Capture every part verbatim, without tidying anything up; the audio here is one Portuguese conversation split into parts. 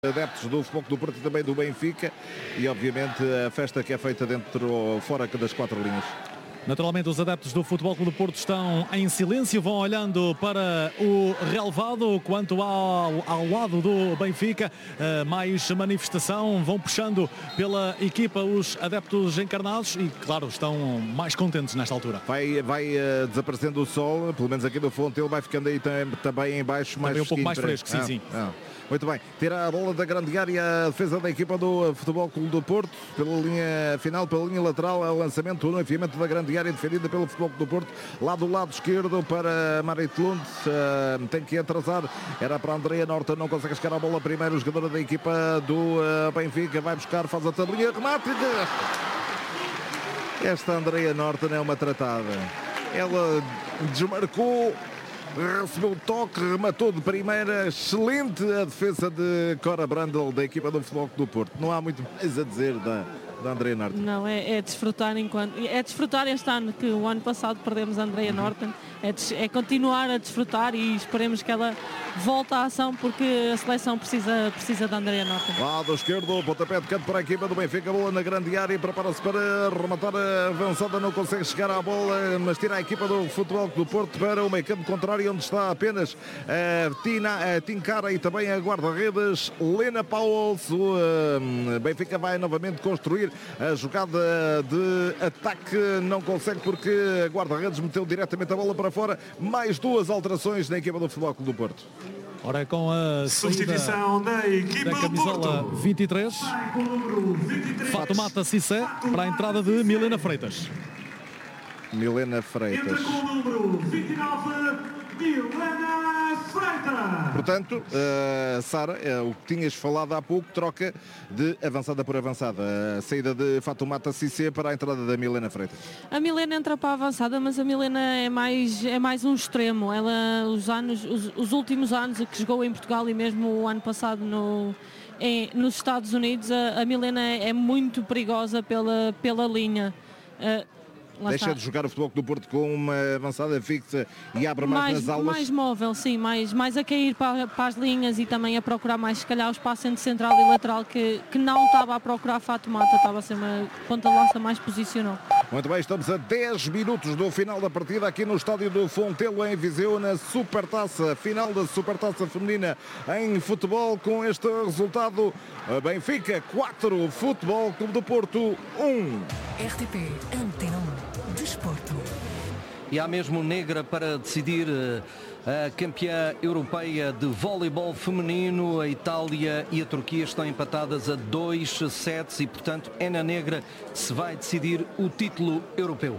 Adeptos do Futebol do Porto e também do Benfica e obviamente a festa que é feita dentro ou fora das quatro linhas. Naturalmente os adeptos do Futebol Clube do Porto estão em silêncio, vão olhando para o relevado. Quanto ao, ao lado do Benfica, uh, mais manifestação, vão puxando pela equipa os adeptos encarnados e claro, estão mais contentes nesta altura. Vai, vai uh, desaparecendo o sol, pelo menos aqui no Fontelo, vai ficando aí tam, também em baixo mais também um pouco mais fresco, sim, ah, sim. Ah. Muito bem, tira a bola da grande área, a defesa da equipa do Futebol Clube do Porto, pela linha final, pela linha lateral, o lançamento, o enfiamento da grande área defendida pelo Futebol Clube do Porto, lá do lado esquerdo para Marit Lund, uh, tem que atrasar, era para Andrea Norton, não consegue chegar a bola primeiro, o jogador da equipa do uh, Benfica vai buscar, faz a tabelinha, remate de... Esta Andrea Norton é uma tratada, ela desmarcou, recebeu o toque, rematou de primeira, excelente a defesa de Cora Brandel da equipa do Futebol Clube do Porto. Não há muito mais a dizer da, da Andrea Norton. Não, é, é desfrutar enquanto é desfrutar este ano, que o ano passado perdemos a Andrea Norton, é, des, é continuar a desfrutar e esperemos que ela volte à ação porque a seleção precisa, precisa da Andrea Norton. Lado esquerdo, pontapé de canto para a equipa do Benfica, bola na grande área, prepara-se para rematar a avançada, não consegue chegar à bola, mas tira a equipa do Futebol do Porto para o meio campo contrário, onde está apenas a Tina, a Tincara e também a guarda-redes Lena Pauls. O uh, Benfica vai novamente construir a jogada de ataque, não consegue porque a guarda-redes meteu diretamente a bola para fora. Mais duas alterações na equipa do Futebol do Porto. Ora, com a substituição da, equipa da camisola vinte e três, Fatoumata Cissé para a entrada de Milena Freitas. Milena Freitas. Entra com o número vinte e nove, Milena Freitas. Portanto, uh, Sara, uh, o que tinhas falado há pouco, troca de avançada por avançada. A saída de Fatoumata Cissé para a entrada da Milena Freitas. A Milena entra para a avançada, mas a Milena é mais, é mais um extremo. Ela, os, anos, os, os últimos anos que jogou em Portugal e mesmo o ano passado no, em, nos Estados Unidos, a, a Milena é muito perigosa pela, pela linha. Uh, Deixa está. de jogar o Futebol do Porto com uma avançada fixa e abre mais, mais nas aulas. Mais móvel, sim, mais, mais a cair para, para as linhas e também a procurar mais, se calhar, o espaço entre central e lateral que, que não estava a procurar Fatoumata, estava a ser uma ponta de lança mais posicional. Muito bem, estamos a dez minutos do final da partida aqui no estádio do Fontelo em Viseu, na Supertaça, final da Supertaça feminina em futebol, com este resultado: Benfica quatro, Futebol Clube do Porto um. R T P Antena um. Desporto. E há mesmo negra para decidir a campeã europeia de voleibol feminino. A Itália e a Turquia estão empatadas a dois sets e, portanto, é na negra que se vai decidir o título europeu.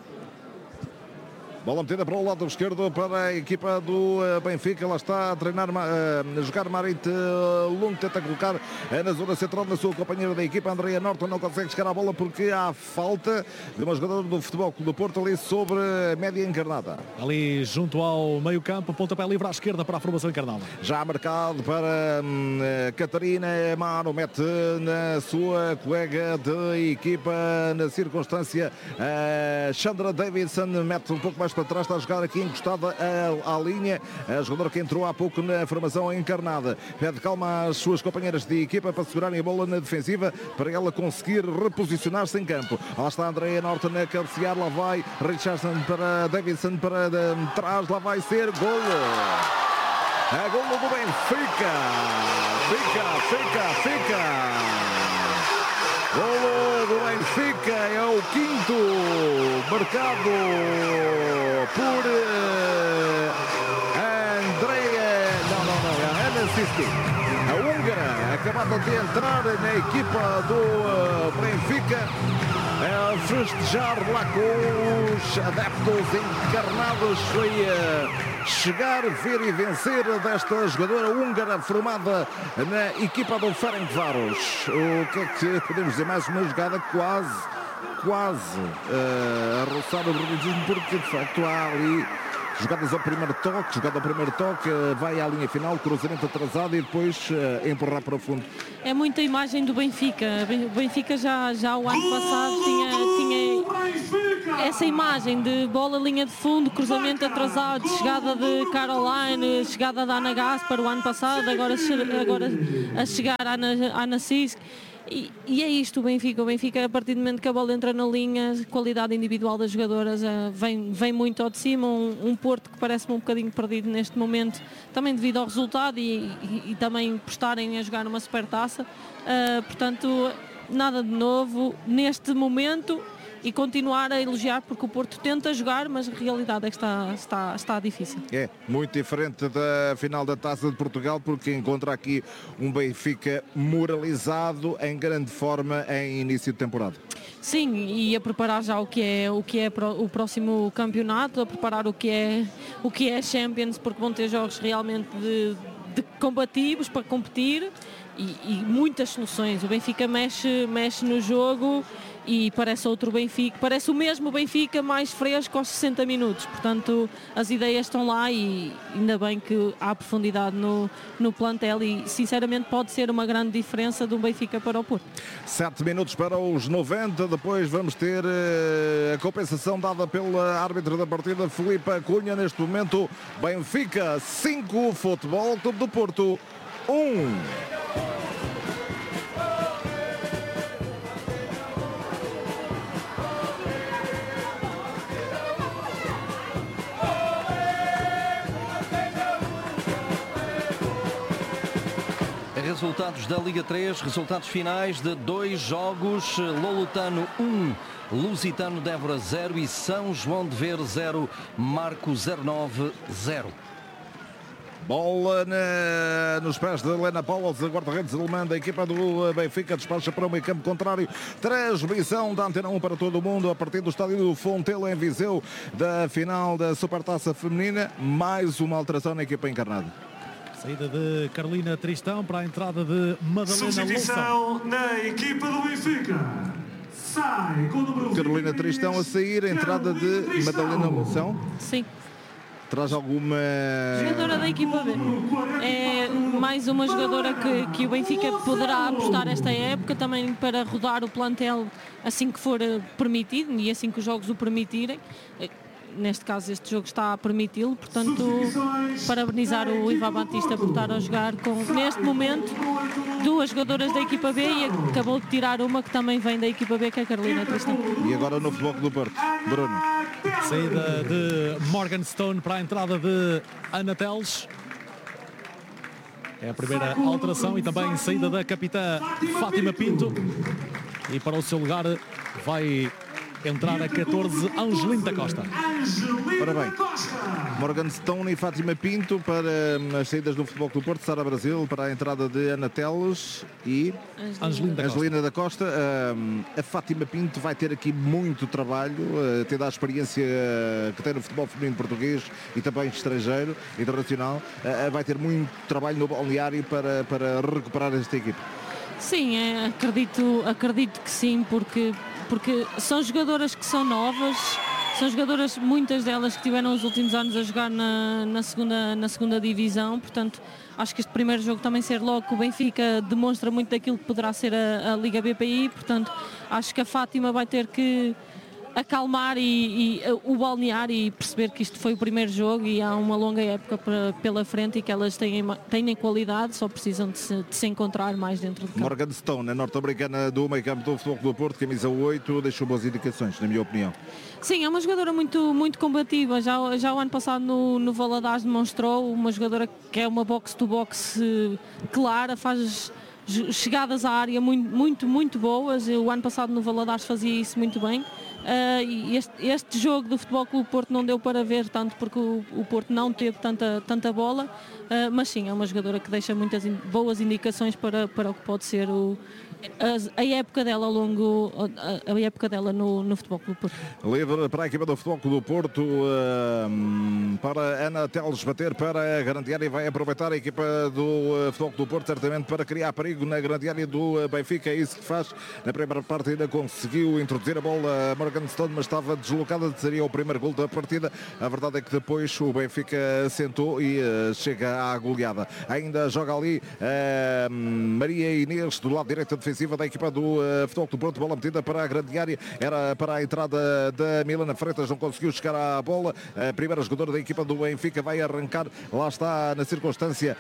Bola metida para o lado esquerdo para a equipa do Benfica. Ela está a treinar, a jogar Marit Lund, tenta colocar na zona central na sua companheira da equipa, Andrea Norton, não consegue chegar à bola porque há falta de uma jogadora do Futebol Clube do Porto ali sobre a média encarnada. Ali junto ao meio campo, pontapé livre à esquerda para a formação encarnada. Já marcado para hum, Catarina Amaro, mete na sua colega de equipa na circunstância, a Chandra Davidson, mete um pouco mais para trás, está a jogar aqui encostada à, à linha, a jogadora que entrou há pouco na formação encarnada. Pede calma às suas companheiras de equipa para segurarem a bola na defensiva, para ela conseguir reposicionar-se em campo. Lá está a Andrea Norton a cabecear, lá vai Richardson para Davidson, para de, trás, lá vai ser golo. É golo do Benfica. Fica, fica, fica. Golo do Benfica, é o quinto, marcado por uh, Andrea, não, não, não, é Ana Sisti, a húngara, acabada de entrar na equipa do uh, Benfica, a festejar lá com os adeptos encarnados. Foi uh, chegar, ver e vencer desta jogadora húngara formada na equipa do Ferencváros. O que é que podemos dizer? Mais uma jogada quase, quase uh, a roçar o verdadeiro, porque de facto há ali jogadas ao primeiro toque, jogada ao primeiro toque, vai à linha final, cruzamento atrasado e depois uh, empurrar para o fundo. É muita imagem do Benfica. O Benfica já, já o ano passado tinha, tinha essa imagem de bola linha de fundo, cruzamento atrasado, chegada de Caroline, chegada da Ana Gaspar o ano passado, agora, agora a chegar à Ana, Ana Cisco. E, e é isto o Benfica. O Benfica, a partir do momento que a bola entra na linha, a qualidade individual das jogadoras uh, vem, vem muito ao de cima. Um, um Porto que parece-me um bocadinho perdido neste momento, também devido ao resultado e, e, e também por estarem a jogar numa supertaça. Uh, portanto, nada de novo neste momento. E continuar a elogiar, porque o Porto tenta jogar, mas a realidade é que está, está, está difícil. É, muito diferente da final da Taça de Portugal, porque encontra aqui um Benfica moralizado, em grande forma, em início de temporada. Sim, e a preparar já o que é, o que é o próximo campeonato, a preparar o que é, o que é Champions, porque vão ter jogos realmente de, de combativos para competir e, e muitas soluções. O Benfica mexe, mexe no jogo e parece outro Benfica, parece o mesmo Benfica mais fresco aos sessenta minutos, portanto as ideias estão lá e ainda bem que há profundidade no, no plantel e sinceramente pode ser uma grande diferença do Benfica para o Porto. Sete minutos para os noventa, depois vamos ter uh, a compensação dada pela árbitra da partida, Filipe Cunha. Neste momento, Benfica cinco, Futebol Clube do Porto um. Resultados da Liga três, resultados finais de dois jogos: Lolotano um, Lusitano de Évora zero e São João de Ver zero, Marco zero nove zero. Bola na, nos pés de Helena Paulos, a guarda-redes alemã da equipa do Benfica, despacha para o meio campo contrário. Transmissão da Antena um para todo o mundo a partir do estádio do Fontelo em Viseu, da final da Supertaça Feminina. Mais uma alteração na equipa encarnada. Saída de Carolina Tristão para a entrada de Madalena Loução. Substituição na equipa do Benfica. Sai com o número Carolina Tristão a sair, a entrada de Madalena Loução. Sim. Traz alguma... Jogadora da equipa B. É mais uma jogadora que, que o Benfica poderá apostar esta época, também para rodar o plantel assim que for permitido e assim que os jogos o permitirem. Neste caso este jogo está a permiti-lo, portanto parabenizar o Ivan Batista por estar a jogar com, neste momento, duas jogadoras da equipa B e acabou de tirar uma que também vem da equipa B, que é a Carolina Tristão. E agora no Futebol do Porto, Bruno. Saída de Morgan Stone para a entrada de Ana Teles. É a primeira alteração e também saída da capitã Fátima Pinto. E para o seu lugar vai entrar a catorze, Angelina da Costa. Ora bem, Morgan Stone e Fátima Pinto para as saídas do Futebol do Porto, Sara Brasil para a entrada de Ana Teles e Angelina da Costa. Angelina da Costa. A Fátima Pinto vai ter aqui muito trabalho, tendo a experiência que tem no futebol feminino português e também estrangeiro, internacional. Vai ter muito trabalho no balneário para, para recuperar esta equipe. Sim, é, acredito, acredito que sim, porque, porque são jogadoras que são novas, são jogadoras, muitas delas que tiveram os últimos anos a jogar na, na, segunda, na segunda divisão, portanto acho que este primeiro jogo também ser logo que o Benfica demonstra muito daquilo que poderá ser a, a Liga B P I, portanto acho que a Fátima vai ter que acalmar e, e o balnear e perceber que isto foi o primeiro jogo e há uma longa época para, pela frente e que elas têm, têm qualidade, só precisam de se, de se encontrar mais dentro do campo. Morgan Stone, a norte-americana do meio campo do Futebol do Porto, camisa oito, deixou boas indicações, na minha opinião. Sim, é uma jogadora muito, muito combativa, já, já o ano passado no, no Valadares demonstrou, uma jogadora que é uma box-to-box clara, faz chegadas à área muito, muito, muito boas. O ano passado no Valadares fazia isso muito bem. Uh, e este, este jogo do Futebol Clube Porto não deu para ver tanto porque o, o Porto não teve tanta, tanta bola, uh, mas sim, é uma jogadora que deixa muitas in, boas indicações para, para o que pode ser o, a, a época dela ao longo a, a época dela no, no Futebol Clube Porto. Livre para a equipa do Futebol Clube do Porto, uh, para Ana Teles bater para a grande área e vai aproveitar a equipa do uh, Futebol Clube do Porto certamente para criar perigo na grande área do uh, Benfica. É isso que faz na primeira parte, ainda conseguiu introduzir a bola a Morgan Morgenstern, mas estava deslocada, seria o primeiro gol da partida. A verdade é que depois o Benfica sentou e uh, chega à goleada. Ainda joga ali uh, Maria Inês do lado direito defensiva da equipa do uh, Futebol do Porto, bola metida para a grande área, era para a entrada da Milena Freitas, não conseguiu chegar à bola. A primeira jogadora da equipa do Benfica vai arrancar, lá está na circunstância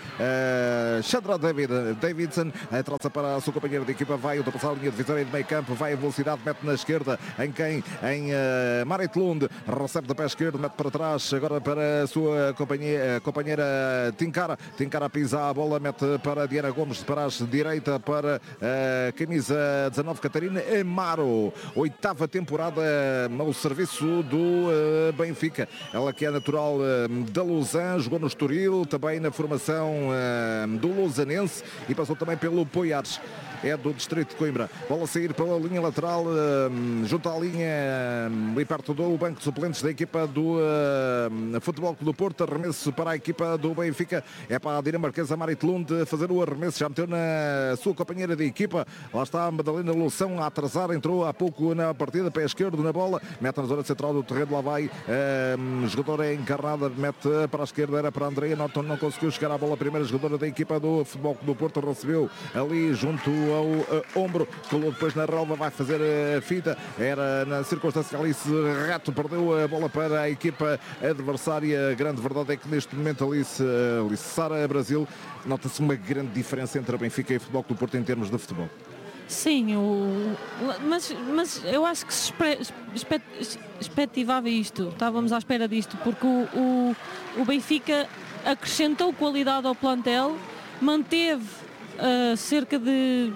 uh, Chandra David, Davidson, a traça para a sua companheira de equipa, vai ultrapassar a linha divisória de meio campo, vai a velocidade, mete na esquerda, em quem? Em uh, Marit Lund, recebe da pé esquerdo, mete para trás, agora para a sua companheira, companheira Tinkara, Tinkara pisa a bola, mete para Diana Gomes, para a direita, para a camisa dezanove, Catarina Amaro, oitava temporada ao serviço do uh, Benfica, ela que é natural uh, da Lausanne, jogou no Estoril, também na formação uh, do Lausanense e passou também pelo Poiares. É do distrito de Coimbra. Bola a sair pela linha lateral, uh, junto à linha, uh, ali perto do banco de suplentes da equipa do uh, Futebol Clube do Porto. Arremesso para a equipa do Benfica. É para a dinamarquesa Marit Lund fazer o arremesso. Já meteu na sua companheira de equipa. Lá está a Madalena Loução a atrasar. Entrou há pouco na partida, pé esquerdo na bola. Mete na zona central do terreno. Lá vai. Uh, jogadora é encarnada. Mete para a esquerda. Era para a Andrea Norton. Não conseguiu chegar à bola. A primeira jogadora da equipa do Futebol Clube do Porto recebeu ali junto ao uh, ombro, colou depois na relva, vai fazer a fita, era na circunstância Alice Reto, perdeu a bola para a equipa adversária. A grande verdade é que neste momento Alice, Alice Sara Brasil, nota-se uma grande diferença entre a Benfica e o Futebol Clube do Porto em termos de futebol. Sim, o... mas, mas eu acho que se espe... expectativava isto, estávamos à espera disto, porque o, o, o Benfica acrescentou qualidade ao plantel, manteve uh, cerca de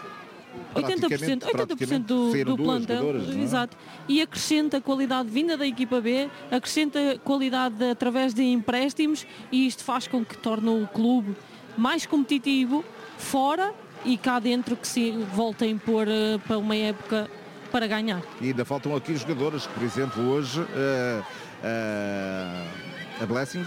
oitenta por cento, oitenta por cento do, do plantel, exato, e acrescenta qualidade vinda da equipa B, acrescenta qualidade de, através de empréstimos, e isto faz com que torne o clube mais competitivo fora e cá dentro, que se volta a impor uh, para uma época para ganhar. E ainda faltam aqui jogadoras que, por exemplo, hoje uh, uh, a Blessing.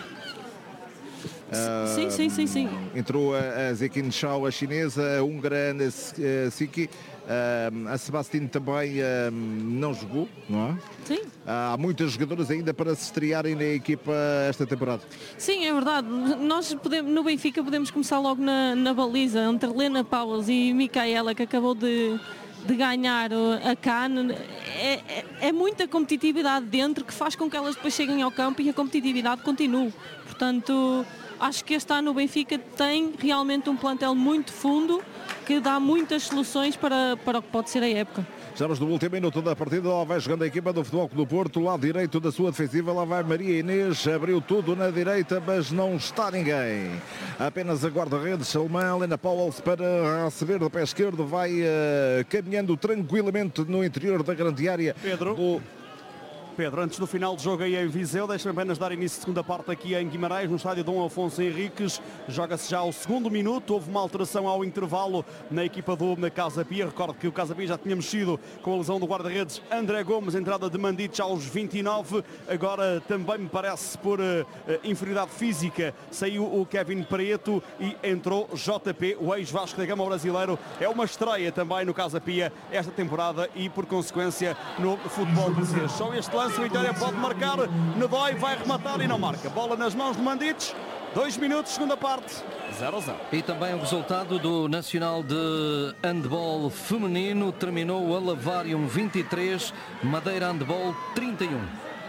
Uh, sim, sim, sim, sim. Entrou a, a Zekin Shao, a chinesa, a húngara Ana Siki, uh, a Sebastião também uh, não jogou, não é? Sim. Uh, há muitas jogadoras ainda para se estrearem na equipa esta temporada. Sim, é verdade. Nós podemos, no Benfica podemos começar logo na, na baliza, entre Helena Paulas e Micaela, que acabou de... de ganhar a CAN. É, é, é muita competitividade dentro que faz com que elas depois cheguem ao campo e a competitividade continue. Portanto, acho que este ano o Benfica tem realmente um plantel muito fundo que dá muitas soluções para, para o que pode ser a época. Estamos no último minuto da partida, lá vai jogando a equipa do Futebol Clube do Porto, lado direito da sua defensiva, lá vai Maria Inês, abriu tudo na direita, mas não está ninguém. Apenas a guarda-redes alemã, Helena Pauwels, para receber do pé esquerdo, vai uh, caminhando tranquilamente no interior da grande área. Pedro. Do... Pedro, antes do final do jogo aí em Viseu, deixa-me apenas dar início à segunda parte aqui em Guimarães, no estádio Dom Afonso Henriques. Joga-se já o segundo minuto, houve uma alteração ao intervalo na equipa do na Casa Pia. Recordo que o Casa Pia já tinha mexido com a lesão do guarda-redes André Gomes, entrada de Mandites aos vinte e nove. Agora também me parece por uh, inferioridade física saiu o Kevin Preto e entrou J P, o ex-Vasco da Gama brasileiro. É uma estreia também no Casa Pia esta temporada e por consequência no futebol português. Só este lance o Vitória pode marcar, Nedói vai rematar e não marca. Bola nas mãos de Mandites, dois minutos, segunda parte, zero a zero. E também o resultado do Nacional de Handball Feminino, terminou o Alavarium vinte e três, Madeira Handball trinta e um.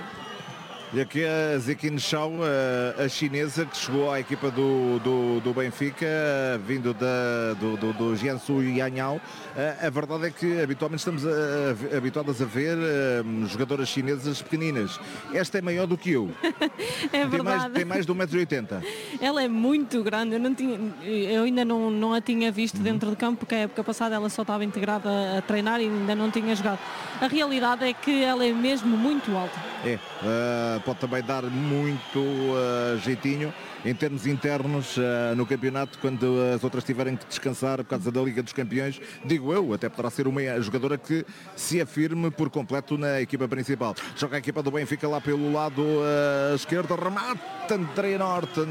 E aqui a Zekin Shao, a chinesa, que chegou à equipa do, do, do Benfica, vindo da, do, do, do Jiangsu Yanyao. A verdade é que habitualmente estamos a, a, habituados a ver um, jogadoras chinesas pequeninas. Esta é maior do que eu. É verdade. Tem mais, tem mais de um metro e oitenta. Ela é muito grande. Eu, não tinha, eu ainda não, não a tinha visto uhum. dentro de campo, porque a época passada ela só estava integrada a treinar e ainda não tinha jogado. A realidade é que ela é mesmo muito alta. É. Uh, pode também dar muito uh, jeitinho. em termos internos uh, no campeonato, quando as outras tiverem que descansar por causa da Liga dos Campeões, digo eu, até poderá ser uma jogadora que se afirme por completo na equipa principal. Joga a equipa do Benfica lá pelo lado uh, esquerdo, remata Andrea Norton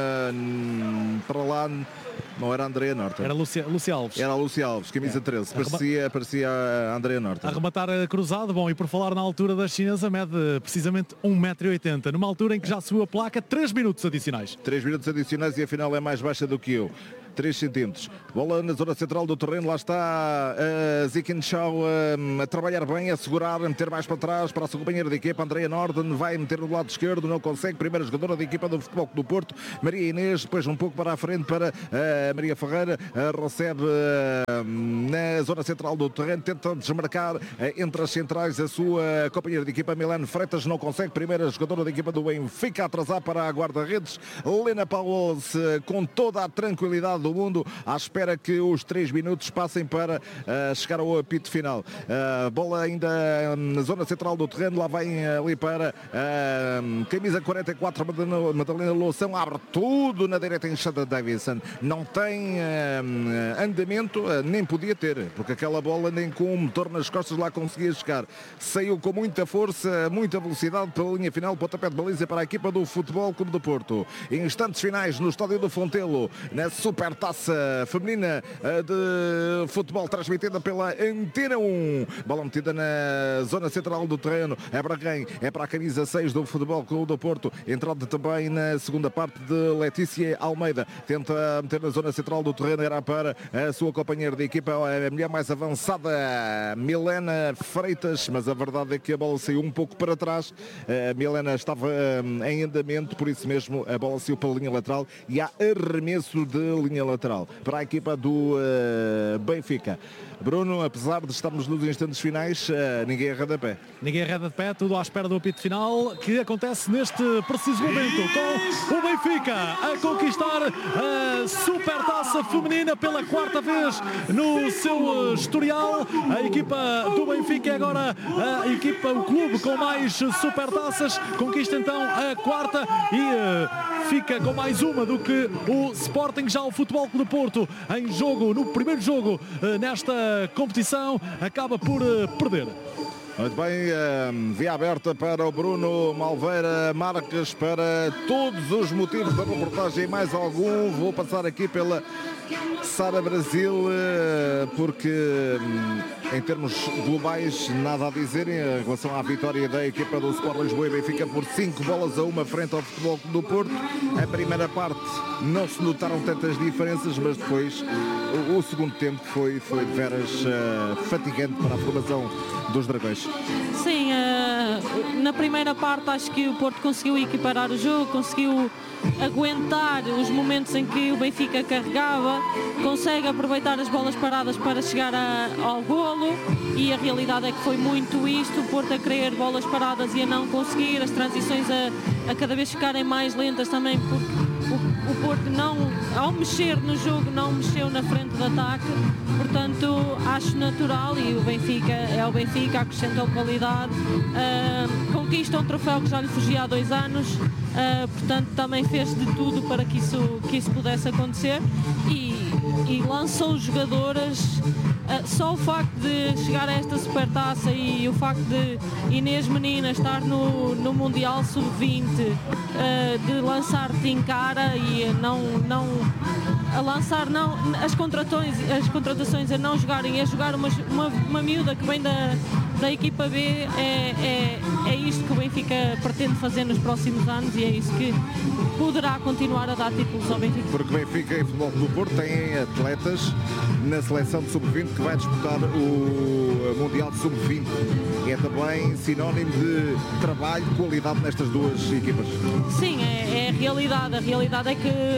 uh, para lá. Não era a Andrea Norton. Era Lucia, Lucia Alves. Era a Lucia Alves, camisa é. treze. Parecia, parecia a Andrea Norton. A rematar cruzado. Bom, e por falar na altura da chinesa, mede precisamente um metro e oitenta. Numa altura em que já subiu a placa, três minutos adicionais. três minutos adicionais e afinal é mais baixa do que eu. três centímetros. Bola na zona central do terreno. Lá está uh, Zikinchau uh, a trabalhar bem, a segurar, a meter mais para trás para a sua companheira de equipa. Andrea Norton vai meter do lado esquerdo, não consegue. Primeira jogadora da equipa do Futebol do Porto, Maria Inês. Depois um pouco para a frente para uh, Maria Ferreira. Uh, recebe uh, na zona central do terreno. Tenta desmarcar uh, entre as centrais a sua companheira de equipa, Milene Freitas. Não consegue. Primeira jogadora da equipa do Benfica a atrasar para a guarda-redes. Lena Paulos uh, com toda a tranquilidade do mundo, à espera que os três minutos passem para uh, chegar ao apito final. Uh, bola ainda na zona central do terreno, lá vem ali para uh, camisa quarenta e quatro, Madalena, Madalena Loução, abre tudo na direita em Shada Davidson. Não tem uh, andamento, uh, nem podia ter, porque aquela bola nem com o motor nas costas lá conseguia chegar. Saiu com muita força, muita velocidade pela linha final, pontapé de baliza para a equipa do Futebol Clube do Porto. Em instantes finais no estádio do Fontelo, na Super Taça feminina de futebol transmitida pela Antena um. Bola metida na zona central do terreno. É para quem? É para a camisa seis do Futebol Clube do Porto. Entrada também na segunda parte de Letícia Almeida. Tenta meter na zona central do terreno. Era para a sua companheira de equipa, a mulher mais avançada, Milena Freitas. Mas a verdade é que a bola saiu um pouco para trás. A Milena estava em andamento, por isso mesmo a bola saiu para a linha lateral e há arremesso de linha lateral para a equipa do uh, Benfica. Bruno, apesar de estarmos nos instantes finais, uh, ninguém arreda de pé. Ninguém arreda de pé, tudo à espera do apito final, que acontece neste preciso momento, com o Benfica a conquistar a Supertaça feminina pela quarta vez no seu historial. A equipa do Benfica é agora a equipa, o clube com mais Supertaças, conquista então a quarta e uh, fica com mais uma do que o Sporting. Já o Futebol Clube do Porto em jogo, no primeiro jogo uh, nesta competição, acaba por uh, perder. Muito bem, uh, via aberta para o Bruno Malveira Marques para todos os motivos da reportagem, mais algum. Vou passar aqui pela Sara Brasil, uh, porque um, em termos globais nada a dizer em relação à vitória da equipa do Sport Lisboa e Benfica por cinco bolas a uma frente ao Futebol do Porto. A primeira parte não se notaram tantas diferenças, mas depois o, o segundo tempo foi, foi de veras uh, fatigante para a formação dos Dragões. Sim, uh, na primeira parte acho que o Porto conseguiu equiparar o jogo, conseguiu aguentar os momentos em que o Benfica carregava, consegue aproveitar as bolas paradas para chegar a, ao golo, e a realidade é que foi muito isto, o Porto a querer bolas paradas e a não conseguir, as transições a, a cada vez ficarem mais lentas também, porque o, o Porto não, ao mexer no jogo, não mexeu na frente de ataque, portanto acho natural, e o Benfica é o Benfica, acrescentou qualidade, uh, conquista um troféu que já lhe fugia há dois anos, uh, portanto também fez de tudo para que isso, que isso pudesse acontecer, e, e lançou jogadoras. Uh, só o facto de chegar a esta Supertaça e o facto de Inês Menina estar no, no Mundial sub vinte, uh, de lançar Tincara e não, não a lançar não, as, contratações, as contratações a não jogarem, a jogar uma, uma, uma miúda que vem da, da equipa B, é, é, é isto que o Benfica pretende fazer nos próximos anos, e é isso que poderá continuar a dar títulos ao Benfica. Porque o Benfica e o Futebol do Porto têm atletas na seleção de sub vinte que vai disputar o Mundial de sub vinte. É também sinónimo de trabalho, qualidade nestas duas equipas. Sim, é, é a realidade. A realidade é que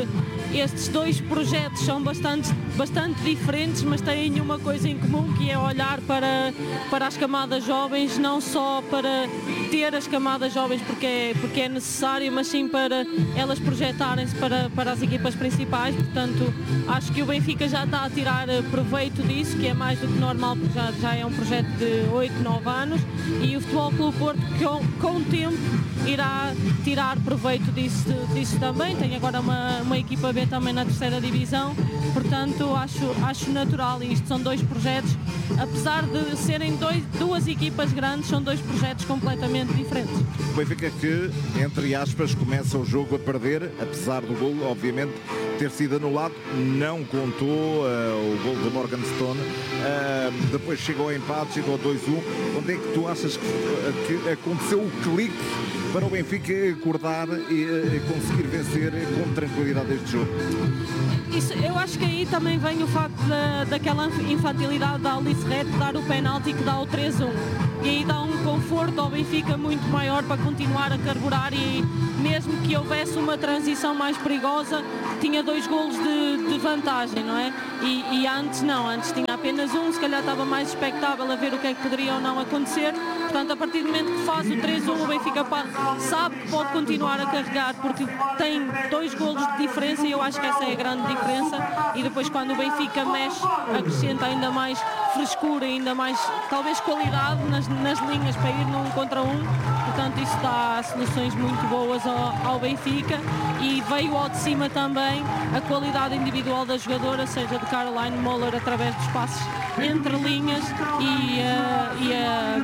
estes dois projetos são bastante, bastante diferentes, mas têm uma coisa em comum, que é olhar para, para as camadas jovens, não só para ter as camadas jovens porque é, porque é necessário, mas sim para elas projetarem-se para, para as equipas principais. Portanto, acho que o Benfica já está a tirar proveito disso, que é mais do que normal, porque já, já é um projeto de oito, nove anos, e o Futebol Clube Porto, com, com o tempo, irá tirar proveito disso, disso também. Tem agora uma, uma equipa B também na terceira divisão, portanto acho, acho natural. E isto são dois projetos, apesar de serem dois, duas equipas grandes, são dois projetos completamente diferentes. O Benfica que, entre aspas, começa o jogo a perder, apesar do gol, obviamente, ter sido anulado, não contou uh, o gol de Morgan Stone, uh, depois chegou ao empate, chegou a dois a um. Onde é que tu achas que, que aconteceu o clique para o Benfica acordar e uh, conseguir vencer com tranquilidade este jogo? Isso, eu acho que aí também vem o facto da, daquela infantilidade da Alice Red dar o penalti que dá o três a um. E aí dá um conforto ao Benfica muito maior para continuar a carburar, e mesmo que houvesse uma transição mais perigosa, tinha dois golos de, de vantagem, não é? E, e antes não, antes tinha apenas um, se calhar estava mais expectável a ver o que é que poderia ou não acontecer. Portanto, a partir do momento que faz o três a um, o Benfica sabe que pode continuar a carregar, porque tem dois golos de diferença, e eu acho que essa é a grande diferença. E depois, quando o Benfica mexe, acrescenta ainda mais frescura, ainda mais, talvez, qualidade nas, nas linhas para ir num contra um. Portanto, isso dá soluções muito boas ao, ao Benfica, e veio ao de cima também a qualidade individual da jogadora, seja de Caroline Moller através dos passos entre linhas, e, uh, e uh,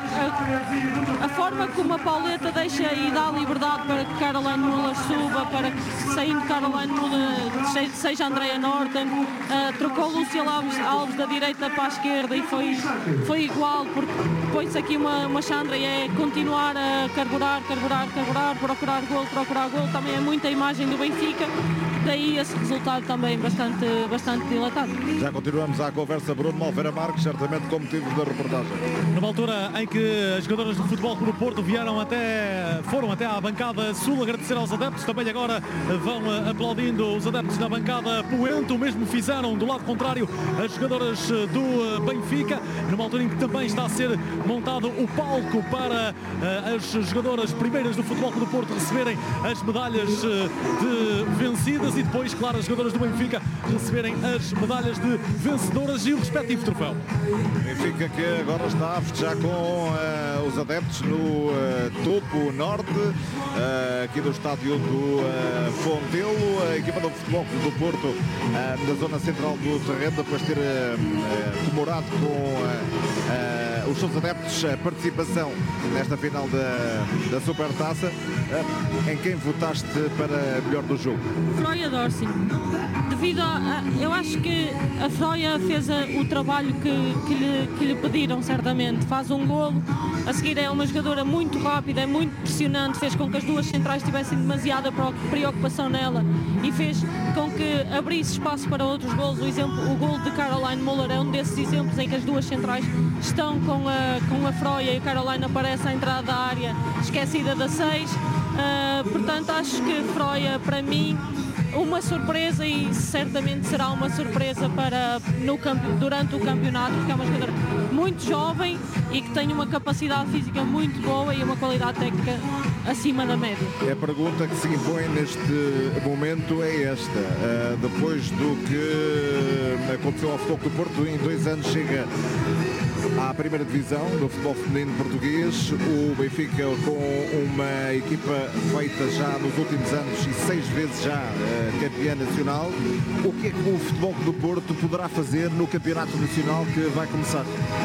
a, a, a forma como a Pauleta deixa e dá liberdade para que Caroline Moller suba, para que, saindo Caroline Moller, seja Andrea Norton, uh, trocou Lúcia Alves, Alves da direita para a esquerda, e foi, foi igual, porque põe-se aqui uma, uma Chandra, e é continuar a carburar, carburar, carburar, procurar gol, procurar gol. Também é muita imagem do Benfica, daí esse resultado também bastante, bastante dilatado. Já continuamos a conversa. Bruno Malveira Marques, certamente com motivo da reportagem. Numa altura em que as jogadoras do Futebol Clube do Porto vieram até, foram até à bancada sul agradecer aos adeptos, também agora vão aplaudindo os adeptos na bancada poente. O mesmo fizeram do lado contrário as jogadoras do Benfica, numa altura em que também está a ser montado o palco para as jogadoras primeiras do Futebol Clube do Porto receberem as medalhas de vencidas, e depois, claro, as jogadoras do Benfica receberem as medalhas de vencedoras e o respectivo troféu. Benfica que agora está a festejar com uh, os adeptos no uh, topo norte, uh, aqui do estádio do uh, Fontelo. A equipa do Futebol Clube do Porto uh, na zona central do terreno, depois de ter uh, uh, comemorado com uh, uh, os seus adeptos a participação nesta final da, da Supertaça. Uh, em quem votaste para melhor do jogo? Froia Dorsey. Devido a, a, eu acho que a Froia fez a, o trabalho que, que, lhe, que lhe pediram, certamente. Faz um golo, a seguir é uma jogadora muito rápida, é muito pressionante, fez com que as duas centrais tivessem demasiada preocupação nela, e fez com que abrisse espaço para outros golos. O, exemplo, o golo de Caroline Moller é um desses exemplos em que as duas centrais estão com a, com a Froia, e a Caroline aparece à entrada da área esquecida da seis. Uh, portanto, acho que Froia, para mim, uma surpresa, e certamente será uma surpresa para, no, durante o campeonato, porque é uma jogadora muito jovem e que tem uma capacidade física muito boa e uma qualidade técnica acima da média. A pergunta que se impõe neste momento é esta. Uh, depois do que aconteceu ao Futebol do Porto, em dois anos chega à primeira divisão do futebol feminino português. O Benfica, com uma equipa feita já nos últimos anos e seis vezes já uh, campeã nacional, o que é que o Futebol do Porto poderá fazer no campeonato nacional que vai começar?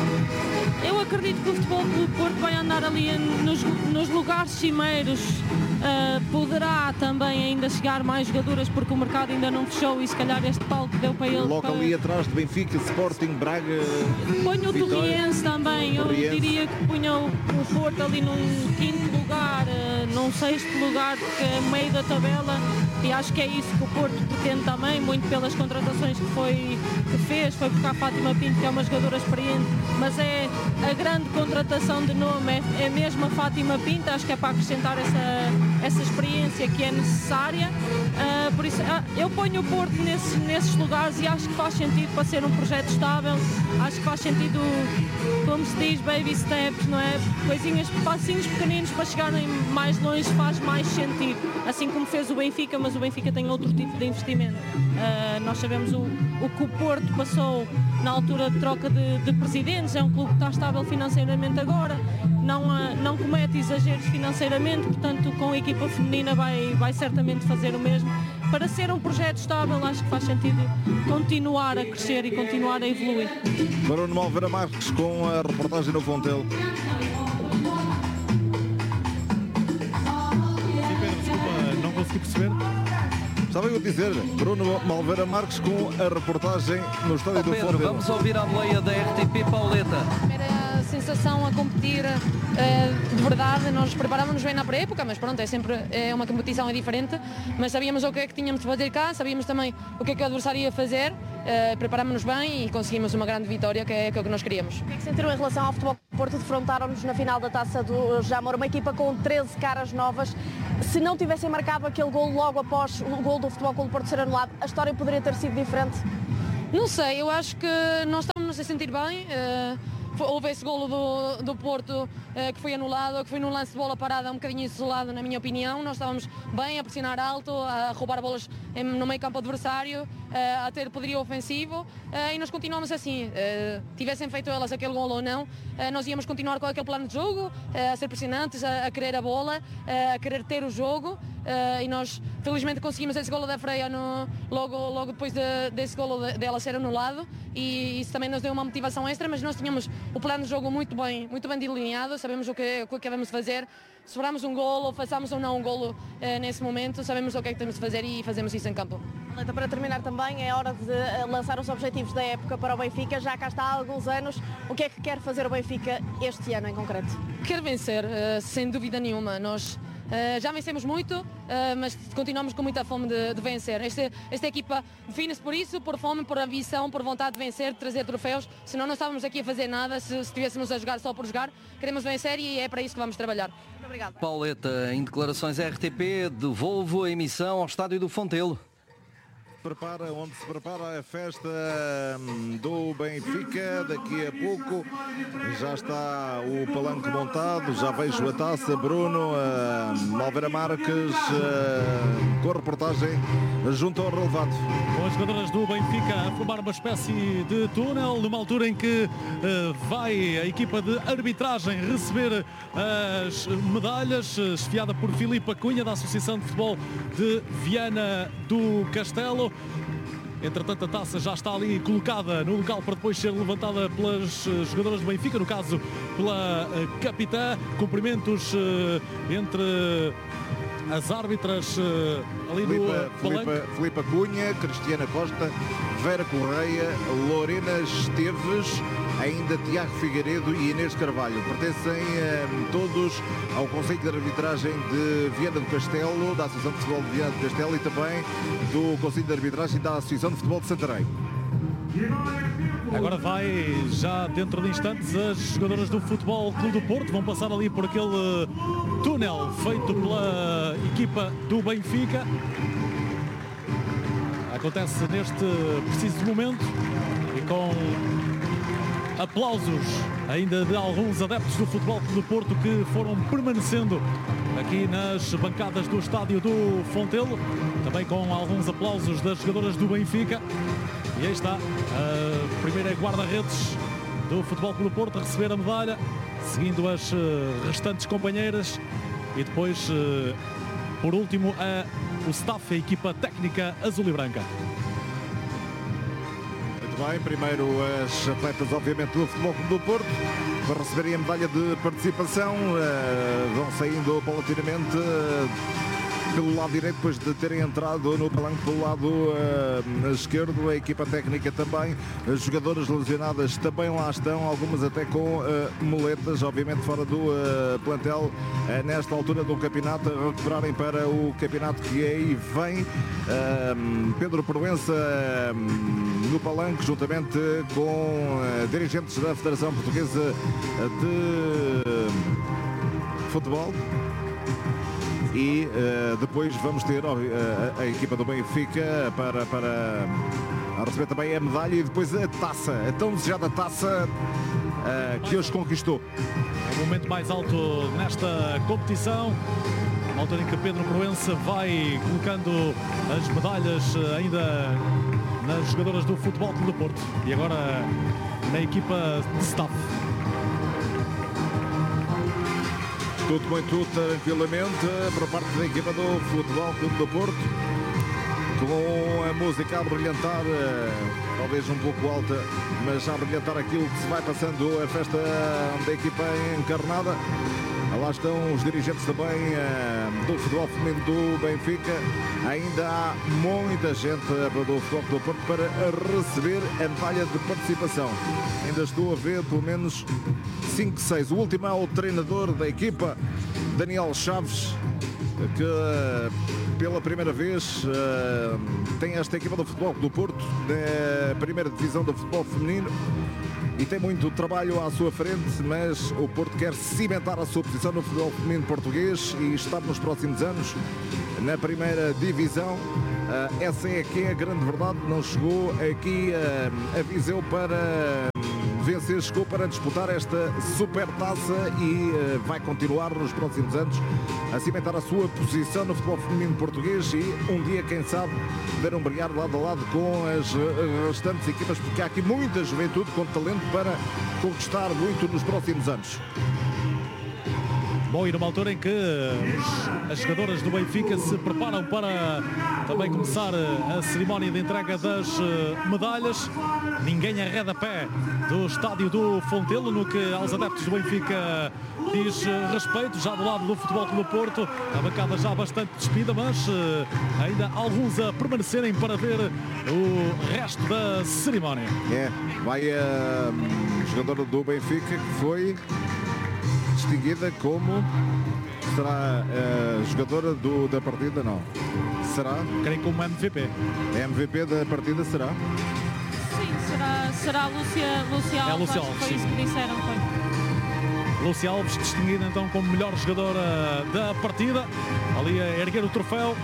Eu acredito que o Futebol Clube do Porto vai andar ali nos, nos lugares cimeiros. Uh, poderá também ainda chegar mais jogadoras, porque o mercado ainda não fechou, e se calhar este palco deu para ele. Logo para... ali atrás de Benfica, Sporting, Braga, Ponho o Vitória. Experiência também, eu Experiência. diria que punha o, o Porto ali num quinto lugar, uh, num sexto lugar, porque é meio da tabela, e acho que é isso que o Porto pretende também, muito pelas contratações que, foi, que fez, foi buscar a Fátima Pinto, que é uma jogadora experiente, mas é a grande contratação de nome, é, é mesmo a Fátima Pinto, acho que é para acrescentar essa, essa experiência que é necessária, uh, por isso uh, eu ponho o Porto nesses, nesses lugares e acho que faz sentido para ser um projeto estável, acho que faz sentido, como se diz, baby steps, não é? Coisinhas, passinhos pequeninos para chegarem mais longe faz mais sentido, assim como fez o Benfica, mas o Benfica tem outro tipo de investimento. Uh, nós sabemos o, o que o Porto passou na altura de troca de, de presidentes, é um clube que está estável financeiramente agora, não, uh, não comete exageros financeiramente, portanto com a equipa feminina vai, vai certamente fazer o mesmo. Para ser um projeto estável, acho que faz sentido continuar a crescer e continuar a evoluir. Bruno Malveira Marques com a reportagem no Fontelo. Sim, Pedro, desculpa, não consegui perceber. Estava eu a dizer, Bruno Malveira Marques com a reportagem no estádio Oh, do Pedro, Fontelo. vamos ouvir a boleia da R T P, Pauleta. Primeira sensação a competir uh, de verdade, nós preparávamos bem na pré-época, mas pronto, é sempre é uma competição é diferente, mas sabíamos o que é que tínhamos de fazer cá, sabíamos também o que é que o adversário ia fazer, uh, preparámos-nos bem e conseguimos uma grande vitória, que é, que é o que nós queríamos. O que é que sentiram em relação ao Futebol Porto? Defrontaram-nos na final da Taça do Jamor, uma equipa com treze caras novas. Se não tivessem marcado aquele gol logo após o gol do Futebol Clube do Porto ser anulado, a história poderia ter sido diferente? Não sei, eu acho que nós estamos a sentir bem. Uh, houve esse golo do, do Porto uh, que foi anulado, que foi num lance de bola parada um bocadinho isolado, na minha opinião. Nós estávamos bem a pressionar alto, a roubar bolas em, no meio campo adversário, uh, a ter poderio ofensivo uh, e nós continuamos assim. Uh, tivessem feito elas aquele golo ou não, uh, nós íamos continuar com aquele plano de jogo, uh, a ser pressionantes, a, a querer a bola, uh, a querer ter o jogo. Uh, e nós felizmente conseguimos esse golo da Freia no, logo, logo depois de, desse golo de, dela ser anulado, e isso também nos deu uma motivação extra, mas nós tínhamos o plano de jogo muito bem, muito bem delineado, sabemos o que, o que devemos fazer, se formos um golo, façamos ou não um golo uh, nesse momento, sabemos o que é que temos de fazer e fazemos isso em campo. Então, para terminar também, é hora de lançar os objetivos da época para o Benfica, já cá está há alguns anos. O que é que quer fazer o Benfica este ano em concreto? Quero vencer, uh, sem dúvida nenhuma. Nós Uh, já vencemos muito, uh, mas continuamos com muita fome de, de vencer. Este, esta equipa define-se por isso, por fome, por ambição, por vontade de vencer, de trazer troféus. Senão não estávamos aqui a fazer nada se, se estivéssemos a jogar só por jogar. Queremos vencer e é para isso que vamos trabalhar. Muito obrigada. Pauleta, em declarações à R T P, devolvo a emissão ao estádio do Fontelo. Prepara, onde se prepara a festa do Benfica. Daqui a pouco já está o palanque montado, já vejo a taça. Bruno uh, Malveira Marques uh, com a reportagem junto ao relevado. Com as jogadoras do Benfica a formar uma espécie de túnel, numa altura em que uh, vai a equipa de arbitragem receber as medalhas, esfiada por Filipe Cunha, da Associação de Futebol de Viana do Castelo. Entretanto, a taça já está ali colocada no local para depois ser levantada pelas jogadoras do Benfica, no caso pela capitã. Cumprimentos entre as árbitras ali no palanque. Filipe Cunha, Cristiana Costa, Vera Correia, Lorena Esteves, ainda Tiago Figueiredo e Inês Carvalho. Pertencem eh, todos ao Conselho de Arbitragem de Viana do Castelo, da Associação de Futebol de Viana do Castelo e também do Conselho de Arbitragem da Associação de Futebol de Santarém. Agora vai, já dentro de instantes, as jogadoras do Futebol Clube do Porto vão passar ali por aquele túnel feito pela equipa do Benfica. Acontece neste preciso momento e com aplausos ainda de alguns adeptos do Futebol Clube do Porto que foram permanecendo aqui nas bancadas do estádio do Fontelo, também com alguns aplausos das jogadoras do Benfica. E aí está a primeira guarda-redes do Futebol Clube do Porto a receber a medalha, seguindo as restantes companheiras e depois, por último, a, o staff, a equipa técnica azul e branca. Muito bem, primeiro as atletas, obviamente, do Futebol Clube do Porto, para receberem a medalha de participação, uh, vão saindo paulatinamente uh, pelo lado direito, depois de terem entrado no palanque pelo lado uh, esquerdo. A equipa técnica também, as jogadoras lesionadas também lá estão, algumas até com uh, muletas, obviamente fora do uh, plantel uh, nesta altura do campeonato, a recuperarem para o campeonato que aí vem. Uh, Pedro Proença uh, no palanque, juntamente com uh, dirigentes da Federação Portuguesa de Futebol. E uh, depois vamos ter uh, a, a equipa do Benfica para, para receber também a medalha e depois a taça, a tão desejada taça uh, que hoje conquistou. É o momento mais alto nesta competição, na altura em que Pedro Proença vai colocando as medalhas ainda nas jogadoras do Futebol Clube do Porto e agora na equipa de staff. Tudo muito tranquilamente por parte da equipa do Futebol Clube do Porto, com a música a brilhantar, talvez um pouco alta, mas a brilhantar aquilo que se vai passando, a festa da equipa encarnada. Lá estão os dirigentes também do futebol feminino do Benfica. Ainda há muita gente do Futebol do Porto para receber a medalha de participação. Ainda estou a ver pelo menos cinco, seis. O último é o treinador da equipa, Daniel Chaves, que pela primeira vez tem esta equipa do Futebol do Porto na primeira divisão do futebol feminino. E tem muito trabalho à sua frente, mas o Porto quer cimentar a sua posição no futebol feminino português e estar nos próximos anos na primeira divisão. Uh, essa é que é a grande verdade. Não chegou aqui uh, a Viseu para vencer, chegou para disputar esta super taça e uh, vai continuar nos próximos anos a cimentar a sua posição no futebol feminino português e um dia, quem sabe, poderão brilhar lado a lado com as uh, restantes equipas, porque há aqui muita juventude com talento para conquistar muito nos próximos anos. Bom, e numa altura em que as jogadoras do Benfica se preparam para também começar a cerimónia de entrega das medalhas, ninguém arreda pé do estádio do Fontelo no que aos adeptos do Benfica diz respeito, já do lado do Futebol Clube do Porto, a bancada já bastante despida, mas ainda alguns a permanecerem para ver o resto da cerimónia. É, vai a jogadora do Benfica que foi distinguida como, será a jogadora do, da partida, não? Será? Creio como M V P. A M V P da partida será? Sim, será, será a Lúcia, Lúcia Alves, é Lúcia Alves, foi sim. isso que disseram, foi. Lúcia Alves distinguida então como melhor jogadora da partida, ali a erguer o troféu.